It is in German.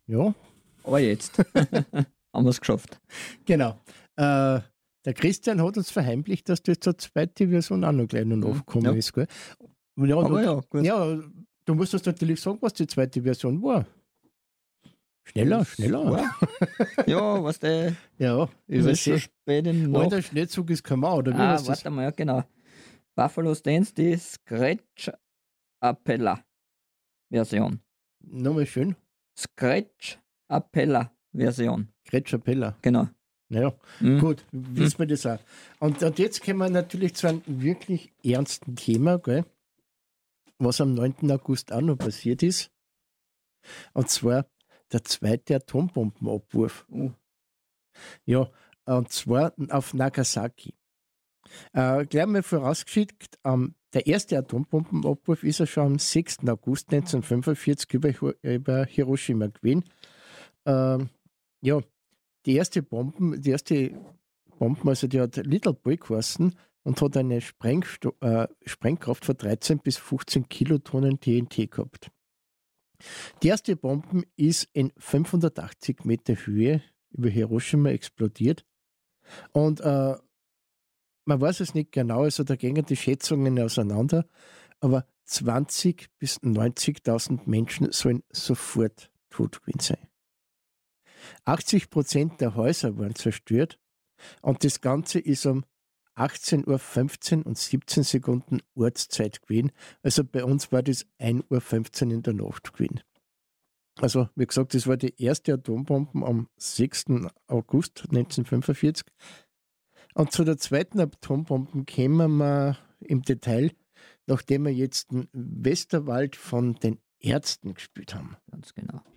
Ja. Aber jetzt haben wir es geschafft. Genau. Der Christian hat uns verheimlicht, dass das zur zweiten Version auch noch gleich noch nachgekommen ist. Gell? Ja, Aber ja, gut. Ja, du musst uns natürlich sagen, was die zweite Version war. Schneller. Ja, was der. Ja, Es ist schon spät in der der Nacht. Schnellzug ist kein oder wie heißt das? Warte mal, ja, genau. Buffalo Stance, die Scratch Appella Version. Nochmal schön. Scratch Appella Version. Gretschapella. Genau. Naja, gut, wissen wir das auch. Und jetzt kommen wir natürlich zu einem wirklich ernsten Thema, gell? Was am 9. August auch noch passiert ist. Und zwar der zweite Atombombenabwurf. Ja, und zwar auf Nagasaki. Gleich mal vorausgeschickt, der erste Atombombenabwurf ist ja schon am 6. August 1945 über Hiroshima gewesen. Ja, die erste Bombe, also die hat Little Boy geheißen und hat eine Sprengkraft von 13 bis 15 Kilotonnen TNT gehabt. Die erste Bombe ist in 580 Meter Höhe über Hiroshima explodiert und man weiß es nicht genau, also da gehen die Schätzungen auseinander, aber 20.000 bis 90.000 Menschen sollen sofort tot gewesen sein. 80% der Häuser waren zerstört und das Ganze ist um 18:15 Uhr und 17 Sekunden Ortszeit gewesen. Also bei uns war das 1:15 Uhr in der Nacht gewesen. Also wie gesagt, das war die erste Atombombe am 6. August 1945. Und zu der zweiten Atombombe kämen wir im Detail, nachdem wir jetzt den Westerwald von den Ärzten gespielt haben. Ganz genau.